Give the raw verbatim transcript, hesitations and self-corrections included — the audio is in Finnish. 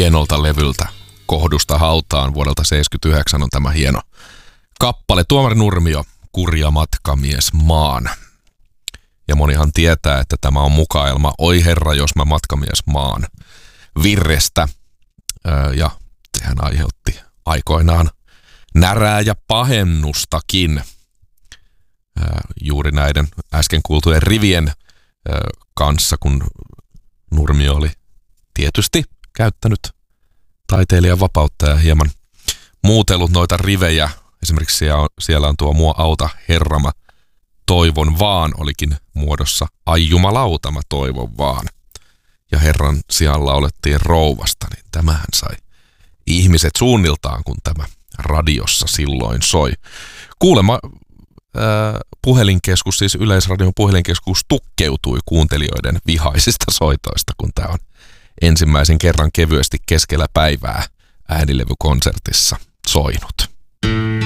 hienolta levyltä Kohdusta hautaan vuodelta seitsemänkymmentäyhdeksän on tämä hieno kappale. Tuomari Nurmio, Kurja matkamies maan. Ja monihan tietää, että tämä on mukaelma Oi herra, jos mä matkamies maan virrestä. Ja sehän aiheutti aikoinaan närää ja pahennustakin juuri näiden äsken kuultujen rivien kanssa, kun Nurmio oli tietysti käyttänyt taiteilijan vapautta ja hieman muutellut noita rivejä. Esimerkiksi siellä on, siellä on tuo Mua auta herra, mä toivon vaan olikin muodossa ai jumalauta, mä toivon vaan. Ja herran sijalla olettiin rouvasta, niin tämähän sai ihmiset suunniltaan, kun tämä radiossa silloin soi. Kuulemma äh, puhelinkeskus, siis Yleisradion puhelinkeskus tukkeutui kuuntelijoiden vihaisista soitoista, kun tämä on ensimmäisen kerran kevyesti keskellä päivää äänilevykonsertissa soinut.